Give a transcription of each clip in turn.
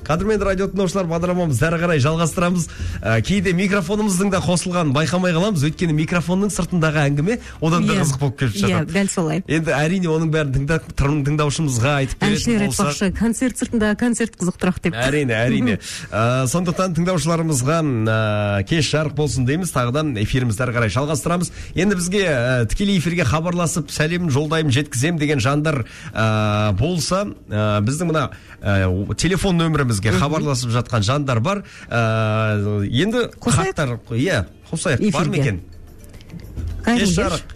Қадірменді радио тыңдаушылар, бағдарламамызды әрі қарай жалғастырамыз. Кейде микрофонымыздың да қосылғанын байқамай қаламыз, өйткені микрофонның сыртындағы әңгіме одан да қызық болып келіп жатады. Дәл солай. Енді әрине оның бәрін тыңдаушымызға айтып беретін болса. Әншілер айтпақшы, концерт сыртында концерт қызықтырақ деп. Әрине. Сондықтан тыңдаушыларымызға кеш жарық болсын дейміз. Тағыдан эфирімізді әрі қарай жалғастырамыз. Енді бізге тікелей эфирге хабарласып, сәлем жолдайым, жеткізем деген жандар болса, біздің мына телефон нөмірімізге хабарласып жатқан жандар бар. Енді хаттар, қосайық, бар ма екен? Кеш жарық.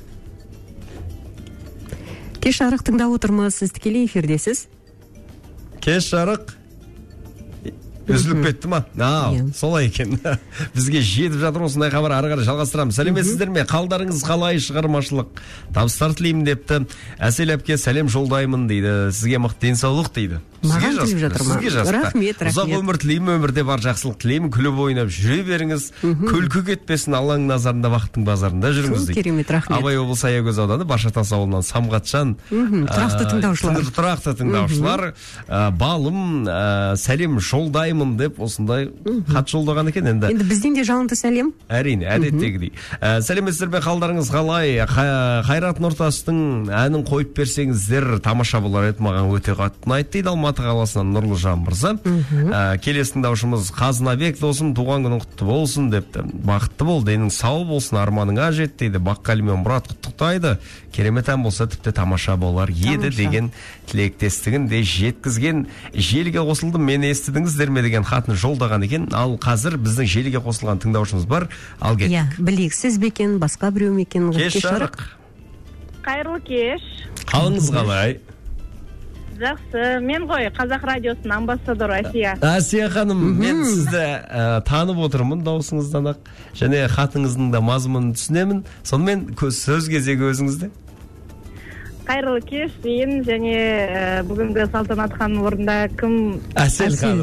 Кеш жарық тыңдап отырмыз, сіз тікелей эфирдесіз. Кеш жарық. Үзіліп кетті ма? Солай екен. Бізге жетіп жатыр осындай хабар, ары қарай жалғастырамыз. Сәлеметсіздер ме? Қалдарыңыз қалай, шығармашылық табыстар тілеймін депті. Әсел әпке сәлем жолдаймын дейді. Сізге мықты денсаулық дейді. Маған тілеп жатыр ма? Сізге жазыпты. Рахмет. Ұзақ өмір тілеймін, өмірде бар жақсылық тілеймін, күліп ойнап жүре беріңіз. Күлкі кетпесін, Алланың назарында, бақыттың базарында жүріңіз дейді. Керемет, рахмет. Абай облысы Аягөз ауданы Башатас ауылынан Самғатжан. Тұрақты тыңдаушылар. Балым, сәлем жолдаймын деп осындай хат жолдаған екен. Енді бізден де жалынды сәлем. Әрине, әдеттегідей. Сәлеметсіздер ме, қалдарыңыз қалай? Қайрат Нұртастың әнін қойып берсеңіздер тамаша болар еді, маған өте қатты ұнайды дейді Алматы қаласынан Нұрлыжан мырза. Келесі тыңдаушымыз Қазынабек досым, туған күнің құтты болсын депті. Бақытты бол, денің сау болсын, арманыңа жет дейді. Баққали мен Мұрат құттықтайды. Керемет ән болса тіпті тамаша болар еді деген тілектестігін де жеткізген. Желіге қосылдым, мені естідіңіздер ме деген хатын жолдаған екен. Ал қазір біздің желіге қосылған тыңдаушымыз бар. Ал кеттік. Білейік, сіз бекен, басқа біреу мекен? Кеш жарық. Қайырлы кеш. Қалыңыз қалай? Жақсы, мен ғой Қазақ радиосының амбассадоры Асия. Асия ханым, мен сізді танып отырмын даусыңыздан ақ, және хатыңыздың да мазмұнын түсінемін. Сонымен сөз кезегі өзіңізде. Қайырлы кеш дейін, және бүгінгі Салтанат ханым орында кім? Әсел ханым.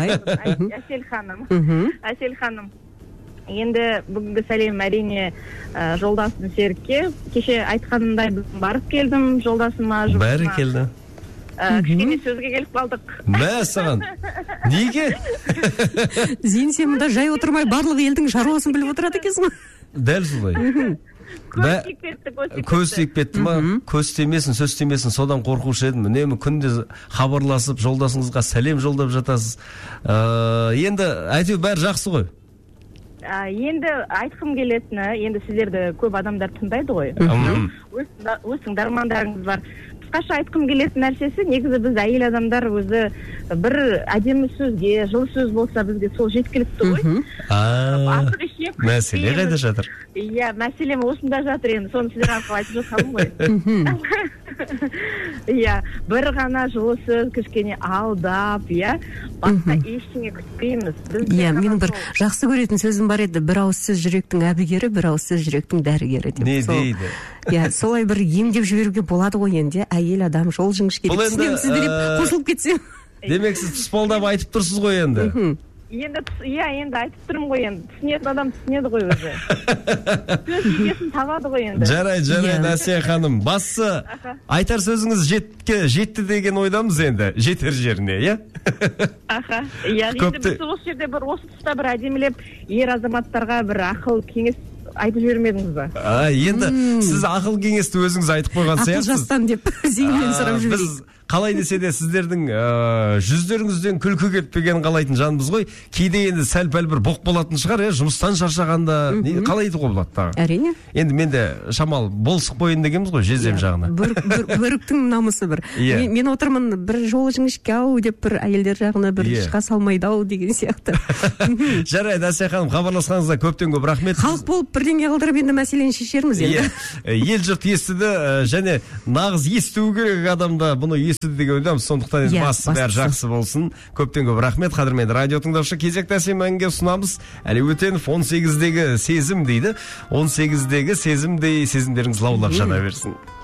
Әсел ханым. Енді бүгінгі сәлем әрине жолдасым Серікке. Кеше айтқанымдай барып келдім жолдасыма. Бәрі келді. Кішкене сөзге келіп қалдық. Мә саған. Неге? Зейін, сен мұнда жай отырмай барлық елдің шаруасын біліп отырады екенсің. Дәл солай. Көз тиіп кетті ма? Көз тимесін, сөз тимесін, содан қорқушы едім. Үнемі күнде хабарласып, жолдасыңызға сәлем жолдап жатасыз. Енді әйтеу бәрі жақсы ғой. Енді айтқым келетіні, енді сіздерді көп адамдар тыңдайды ғой. Өз тыңдармандарыңыз бар. Қысқаша айтқым келетін нәрсесі, негізі біз әйел адамдар өзі бір әдемі сөзге, жылы сөз болса бізге сол жеткілікті ғой. Мәселе қайда жатыр? Иә, мәселем осында жатыр енді, соны сіздер арқылы айтып жатқаным ғой. Иә, бір ғана жылы сөз, кішкене алдап, иә, басқа ештеңе күтпейміз. Иә, менің бір жақсы көретін сөзім бар еді, бір ауыз сөз жүректің әбігері, бір ауыз сөз жүректің дәрігері деп. Не дейді? Иә, солай бір емдеп жіберуге болады ғой енді, әйел адам жол жіңішке деп түсінемін сізді деп қосылып кетсем. Демек сіз тұспалдап айтып тұрсыз ғой енді. Енді айтып тұрмын ғой енді. Түсінетін адам түсінеді ғой өзі. Сөз жүйкесін табады ғой енді. Жарай, Әсия ханым. Басы айтар сөзіңіз жетті деген ойдамыз енді. Жетер жеріне, иә? Иә, енді біз осы жерде осы тұста бір әдемілеп ер азаматтарға бір ақыл кеңес айтып жібермедіңіз ба? Енді сіз ақыл кеңесті өзіңіз айтып қойған сияқтысыз. Ақыл жастан деп зейінмен сұрап жіберейік. Біз қалай десе де сіздердің жүздеріңізден күлкі кетпеген қалайтын жанбыз ғой. Кейде енді сәл-пәл бір боқ болатын шығар, жұмыстан шаршағанда қалай еді ғой болады? Әрине. Енді мен де шамал болсық қойын дегенбіз ғой, жездем жағына. Бөріктің намысы бір. Мен отырмын бір жолы жіңішке ау деп бір әйелдер жағына бір шыға салмайды ау деген сияқты. Жарайды, Әсия ханым, хабарласқаныңызға көптен көп рахмет. Халық болып бірдеңе қылдырып енді мәселені шешерміз енді. Ел жұрт естіді, және нағыз есту керек адамда бұны естіді деген ойдамыз. Сондықтан енді басы бәрі жақсы болсын. Көптен көп рахмет. Қадірменді радио тыңдаушы, кезекті әсем әнге ұсынамыз. Әли Өтенов 18-дегі сезім дейді. 18-дегі сезімдей сезімдеріңіз лаулап жана берсін.